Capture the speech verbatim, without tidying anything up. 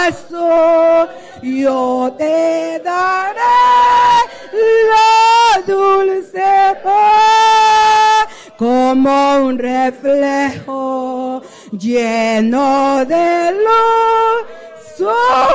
corazón, yo te daré la dulce paz, como un reflejo lleno de luz.